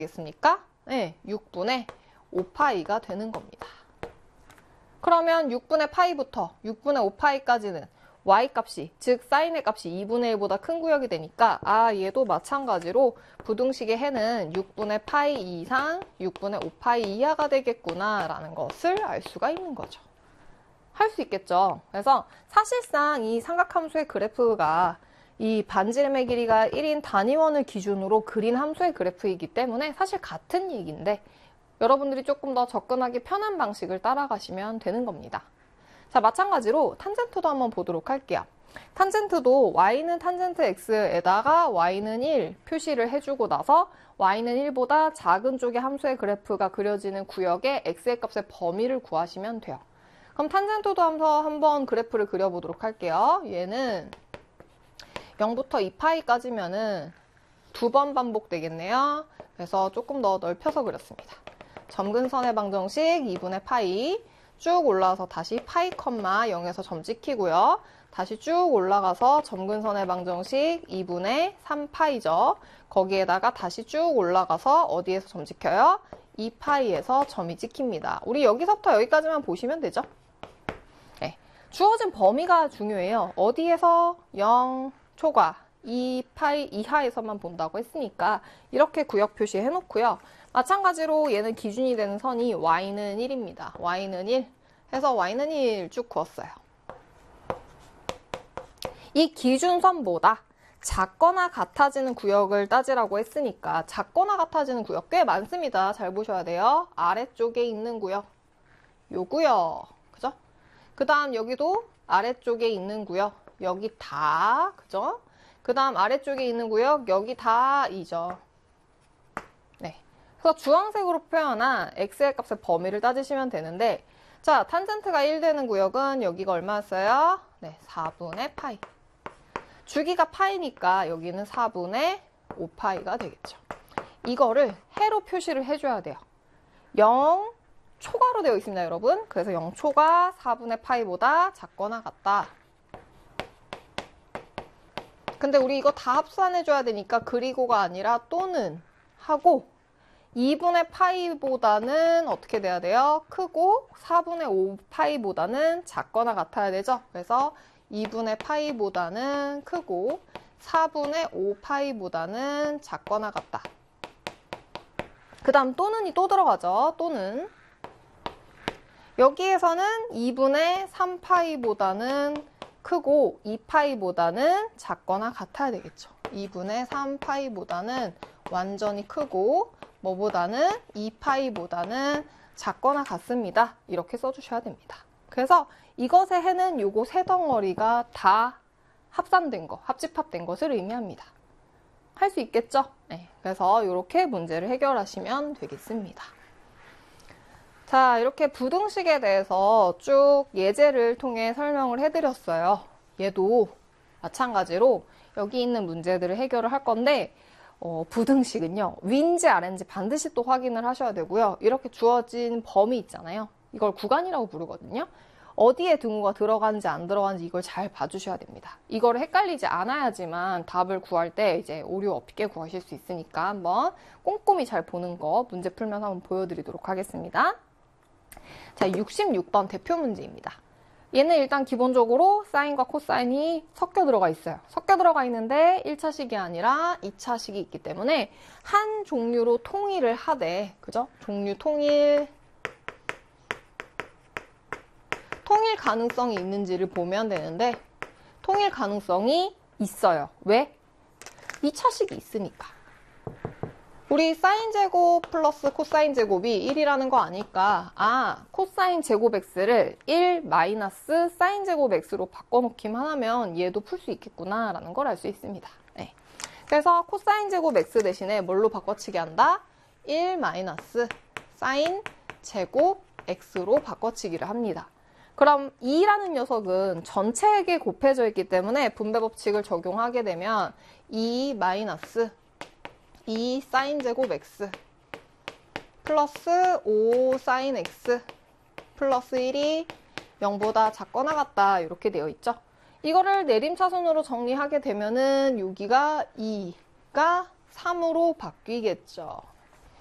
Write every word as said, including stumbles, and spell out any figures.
되겠습니까? 네, 육분의 오 파이가 되는 겁니다. 그러면 육분의 파이부터 육분의 오 파이까지는 y-값이, 즉 사인의 값이 이분의 일보다 큰 구역이 되니까 아 얘도 마찬가지로 부등식의 해는 육분의 파이 이상 육분의 오 파이 이하가 되겠구나 라는 것을 알 수가 있는 거죠. 할 수 있겠죠. 그래서 사실상 이 삼각함수의 그래프가 이 반지름의 길이가 일인 단위원을 기준으로 그린 함수의 그래프이기 때문에 사실 같은 얘기인데 여러분들이 조금 더 접근하기 편한 방식을 따라가시면 되는 겁니다. 자, 마찬가지로 탄젠트도 한번 보도록 할게요. 탄젠트도 y는 탄젠트 x에다가 y는 일 표시를 해주고 나서 y는 일보다 작은 쪽의 함수의 그래프가 그려지는 구역의 x의 값의 범위를 구하시면 돼요. 그럼 탄젠트도 한번 그래프를 그려보도록 할게요. 얘는 영부터 이 파이까지면은 두 번 반복되겠네요. 그래서 조금 더 넓혀서 그렸습니다. 점근선의 방정식 이분의 파이 쭉 올라와서 다시 파이 컴마 영에서 점 찍히고요. 다시 쭉 올라가서 점근선의 방정식 이분의 삼 파이죠. 거기에다가 다시 쭉 올라가서 어디에서 점 찍혀요? 이 파이에서 점이 찍힙니다. 우리 여기서부터 여기까지만 보시면 되죠. 네. 주어진 범위가 중요해요. 어디에서 영 초과 이 파이 이하에서만 본다고 했으니까 이렇게 구역 표시해 놓고요. 마찬가지로 얘는 기준이 되는 선이 y는 일입니다. y는 일 해서 y는 일 쭉 그었어요. 이 기준선보다 작거나 같아지는 구역을 따지라고 했으니까 작거나 같아지는 구역 꽤 많습니다. 잘 보셔야 돼요. 아래쪽에 있는 구역 요 구역 그죠? 그 다음 여기도 아래쪽에 있는 구역 여기 다 그죠? 그 다음 아래쪽에 있는 구역 여기 다이죠. 네. 그래서 주황색으로 표현한 x의 값의 범위를 따지시면 되는데 자 탄젠트가 일 되는 구역은 여기가 얼마였어요? 네, 사분의 파이. 주기가 파이니까 여기는 사분의 오 파이가 되겠죠. 이거를 해로 표시를 해줘야 돼요. 영 초과로 되어 있습니다, 여러분. 그래서 영 초가 사분의 파이보다 작거나 같다. 근데 우리 이거 다 합산해줘야 되니까 그리고가 아니라 또는 하고 이분의 파이보다는 어떻게 돼야 돼요? 크고 사분의 오 파이보다는 작거나 같아야 되죠. 그래서 이분의 파이보다는 크고 사분의 오 파이보다는 작거나 같다. 그 다음 또는이 또 들어가죠. 또는 여기에서는 이분의 삼 파이보다는 크고 이 파이보다는 작거나 같아야 되겠죠. 이분의 삼 파이보다는 완전히 크고 뭐보다는 이 파이보다는 작거나 같습니다. 이렇게 써주셔야 됩니다. 그래서 이것의 해는 요거 세 덩어리가 다 합산된 거, 합집합된 것을 의미합니다. 할 수 있겠죠? 네. 그래서 이렇게 문제를 해결하시면 되겠습니다. 자, 이렇게 부등식에 대해서 쭉 예제를 통해 설명을 해드렸어요. 얘도 마찬가지로 여기 있는 문제들을 해결을 할 건데 어, 부등식은요. 위인지 아래인지 반드시 또 확인을 하셔야 되고요. 이렇게 주어진 범위 있잖아요. 이걸 구간이라고 부르거든요. 어디에 등호가 들어가는지 안 들어가는지 이걸 잘 봐주셔야 됩니다. 이걸 헷갈리지 않아야지만 답을 구할 때 이제 오류 없게 구하실 수 있으니까 한번 꼼꼼히 잘 보는 거 문제 풀면서 한번 보여드리도록 하겠습니다. 자, 육십육 번 대표 문제입니다. 얘는 일단 기본적으로 사인과 코사인이 섞여 들어가 있어요. 섞여 들어가 있는데 일 차식이 아니라 이 차식이 있기 때문에 한 종류로 통일을 하되, 그죠? 종류 통일, 통일 가능성이 있는지를 보면 되는데 통일 가능성이 있어요. 왜? 이 차식이 있으니까. 우리 사인 제곱 플러스 코사인 제곱이 일이라는 거 아니까 아 코사인 제곱 x를 일 마이너스 사인 제곱 x로 바꿔놓기만 하면 얘도 풀 수 있겠구나 라는 걸 알 수 있습니다. 네. 그래서 코사인 제곱 x 대신에 뭘로 바꿔치기 한다? 일 마이너스 사인 제곱 x로 바꿔치기를 합니다. 그럼 이라는 녀석은 전체에게 곱해져 있기 때문에 분배 법칙을 적용하게 되면 이 마이너스 이 사인 제곱 x 플러스 오 사인 x 플러스 일이 영보다 작거나 같다 이렇게 되어 있죠. 이거를 내림차순으로 정리하게 되면은 여기가 이가 삼으로 바뀌겠죠.